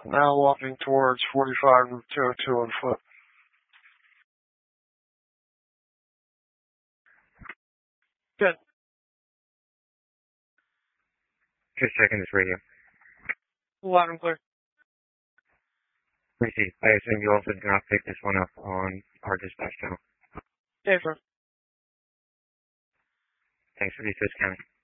Now walking towards 45 Route 202 on foot. Good. Just checking this radio. Loud and clear. Receive. I assume you also did not pick this one up on our dispatch channel. Yes, sir. Thanks for the assist, County.